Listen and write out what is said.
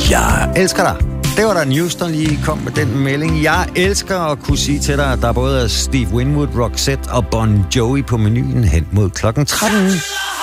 Jeg elsker dig. Det var der News, der lige kom med den melding. Jeg elsker at kunne sige til dig, at der både er Steve Winwood, Roxette og Bon Jovi på menuen hen mod klokken 13.